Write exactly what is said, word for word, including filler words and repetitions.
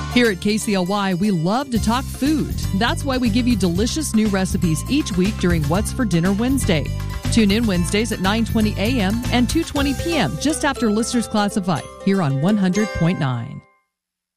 Here at K C L Y, we love to talk food. That's why we give you delicious new recipes each week during What's for Dinner Wednesday. Tune in Wednesdays at nine twenty a.m. and two twenty p.m. just after Listeners Classified here on one hundred point nine.